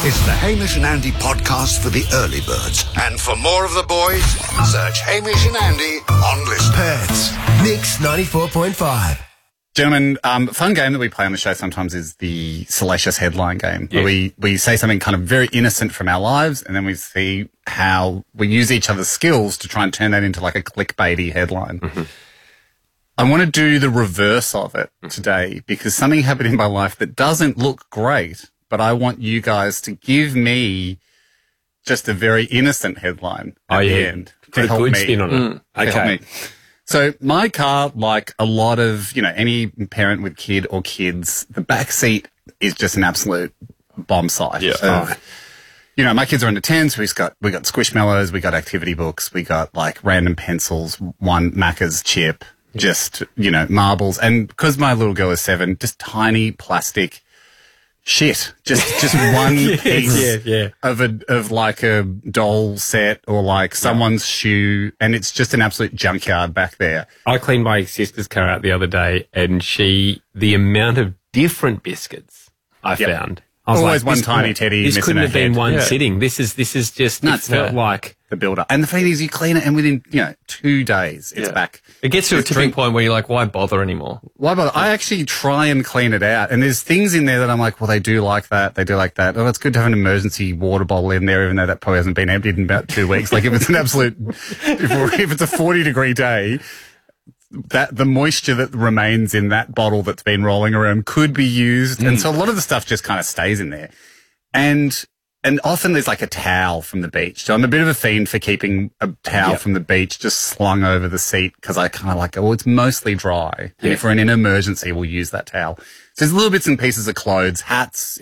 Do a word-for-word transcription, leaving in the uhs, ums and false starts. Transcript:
It's the Hamish and Andy podcast for the early birds. And for more of the boys, search Hamish and Andy on Listen. Perth's Mix ninety-four point five. Gentlemen, um, fun game that we play on the show sometimes is the salacious headline game, Yeah. where we, we say something kind of very innocent from our lives, and then we see how we use each other's skills to try and turn that into like a clickbaity headline. Mm-hmm. I want to do the reverse of it today because something happened in my life that doesn't look great, but I want you guys to give me just a very innocent headline at Oh, the yeah. end to Put a help good me. spin on it. to help Okay. me. So my car, like a lot of, you know, any parent with kid or kids, the back seat is just an absolute bomb site. Yeah. of- You know, my kids are under ten, so we've got, we got Squishmallows, we got activity books, we got like random pencils, one Macca's chip, just, you know, marbles. And because my little girl is seven, just tiny plastic shit. Just, just one piece yeah, yeah. of a, of like a doll set or like someone's shoe. And it's just an absolute junkyard back there. I cleaned my sister's car out the other day, and she, the amount of different biscuits I Yep. found. I was Always like, one this- tiny teddy This missing couldn't a have been head. one Yeah. sitting. This is this is just. Nuts, it felt yeah. like The builder. And the thing is, you clean it and within, you know, two days, it's Yeah. back. It gets to a It's tipping drink- point where you're like, why bother anymore? Why bother? I actually try and clean it out. And there's things in there that I'm like, well, they do like that. They do like that. Oh, it's good to have an emergency water bottle in there, even though that probably hasn't been emptied in about two weeks. Like if it's an absolute, if, we're- if it's a forty degree day, that the moisture that remains in that bottle that's been rolling around could be used. And so a lot of the stuff just kind of stays in there. And, and often there's like a towel from the beach. So I'm a bit of a fiend for keeping a towel Yep. from the beach just slung over the seat because I kind of like, oh, it's mostly dry. And if we're in an emergency, we'll use that towel. So there's little bits and pieces of clothes, hats,